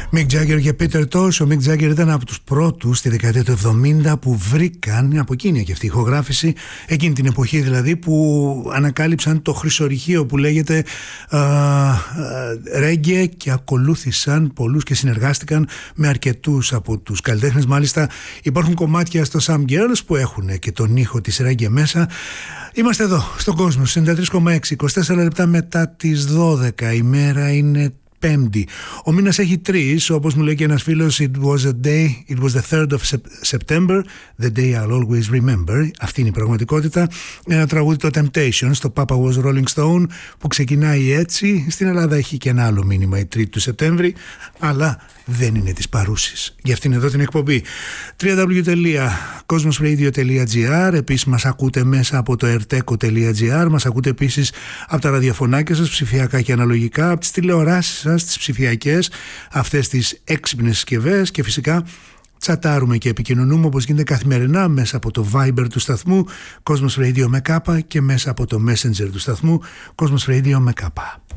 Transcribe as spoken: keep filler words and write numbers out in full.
Mick Jagger και Peter Tosh. Ο Mick Jagger ήταν από τους πρώτους στη δεκαετία του εβδομήντα που βρήκαν, από εκείνη και αυτή η ηχογράφηση, εκείνη την εποχή δηλαδή, που ανακάλυψαν το χρυσορυχείο που λέγεται ρέγγε και ακολούθησαν πολλούς και συνεργάστηκαν με αρκετούς από τους καλλιτέχνες. Μάλιστα υπάρχουν κομμάτια στο Some Girls που έχουν και τον ήχο της ρέγγε μέσα. Είμαστε εδώ στον κόσμο, ενενήντα τρία κόμμα έξι, είκοσι τέσσερα λεπτά μετά τις δώδεκα. Η μέρα είναι Πέμπτη. Ο μήνας έχει τρεις, όπως μου λέει και ένας φίλος. It was a day, it was the third of September, the day I'll always remember. Αυτή είναι η πραγματικότητα. Ένα τραγούδι, το Temptation, στο Papa was Rolling Stone, που ξεκινάει έτσι. Στην Ελλάδα έχει και ένα άλλο μήνυμα, η τρίτη του Σεπτέμβρη, αλλά δεν είναι της παρούσης. Γι' αυτήν εδώ την εκπομπή. double-u double-u double-u τελεία cosmos radio τελεία gr. Επίσης μας ακούτε μέσα από το erteco τελεία gr. Μας ακούτε επίσης από τα ραδιοφωνάκια σας, ψηφιακά και αναλογικά, από τις τηλεοράσεις σας, τις ψηφιακές, αυτές τις έξυπνες συσκευές, και φυσικά τσατάρουμε και επικοινωνούμε όπως γίνεται καθημερινά μέσα από το Viber του σταθμού Cosmos Radio με κάπα και μέσα από το Messenger του σταθμού Cosmos Radio με κάπα.